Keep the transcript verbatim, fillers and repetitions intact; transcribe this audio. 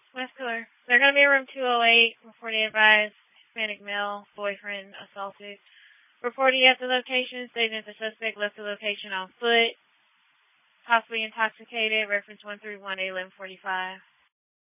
Muscular. They're going to be in room two oh eight. Reporting advised. Hispanic male. Boyfriend assaulted. Reporting at the location stating that the suspect left the location on foot. Possibly intoxicated. Reference one three one eight eleven forty-five.